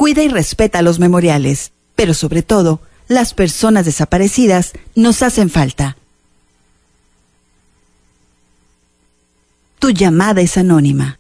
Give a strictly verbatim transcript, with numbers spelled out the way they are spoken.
Cuida y respeta los memoriales, pero sobre todo, las personas desaparecidas nos hacen falta. Tu llamada es anónima.